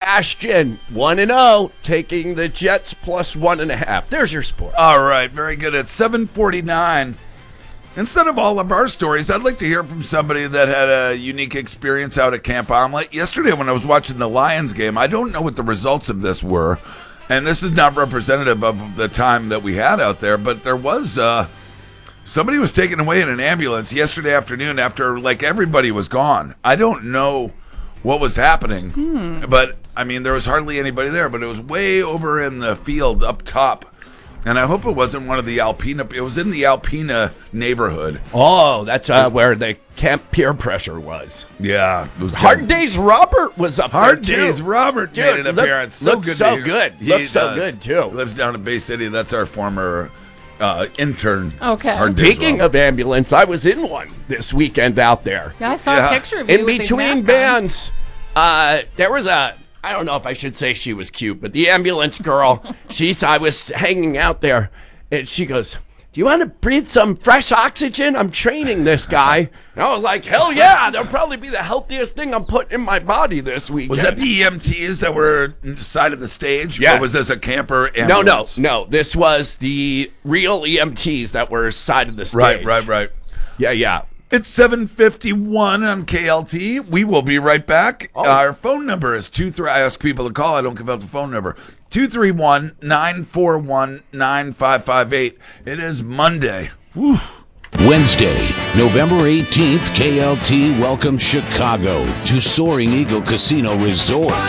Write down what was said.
cashed in 1-0, taking the Jets plus 1.5. There's your sport. All right, very good. At 7:49. Instead of all of our stories, I'd like to hear from somebody that had a unique experience out at Camp Omelette. Yesterday when I was watching the Lions game, I don't know what the results of this were, and this is not representative of the time that we had out there, but there was somebody was taken away in an ambulance yesterday afternoon after, like, everybody was gone. I don't know what was happening, but, I mean, there was hardly anybody there, but it was way over in the field up top. And I hope it wasn't one of the Alpena. It was in the Alpena neighborhood. Oh, that's where the Camp Peer Pressure was. Yeah. It was Hard Days Robert was up Hard there, too. Days Robert made an appearance. Looks so good. Looks so good, too. Lives down in Bay City. That's our former intern. Okay. Hard Days Speaking Robert. of ambulance, I was in one this weekend out there. Yeah, I saw a picture of you In with between the mask bands, there was I don't know if I should say she was cute, but the ambulance girl, I was hanging out there, and she goes, "Do you want to breathe some fresh oxygen? I'm training this guy." And I was like, "Hell yeah, that'll probably be the healthiest thing I'm putting in my body this weekend." Was that the EMTs that were on the side of the stage? Yeah. Or was this a camper ambulance? No. This was the real EMTs that were side of the stage. Right. Yeah. It's 7:51 on KLT. We will be right back. Our phone number is 23. I ask people to call. I don't give out the phone number. 231-941-9558. It is Monday. Whew. Wednesday, November 18th, KLT welcomes Chicago to Soaring Eagle Casino Resort.